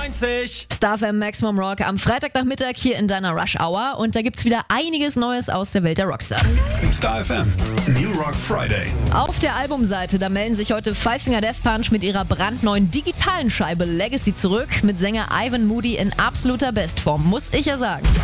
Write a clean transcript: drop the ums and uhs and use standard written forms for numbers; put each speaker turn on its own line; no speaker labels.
98.
Star FM Maximum Rock am Freitagnachmittag hier in deiner Rush Hour. Und da gibt's wieder einiges Neues aus der Welt der Rockstars.
Star FM New Rock Friday.
Auf der Albumseite, da melden sich heute Five Finger Death Punch mit ihrer brandneuen digitalen Scheibe Legacy zurück. Mit Sänger Ivan Moody in absoluter Bestform, muss ich ja sagen.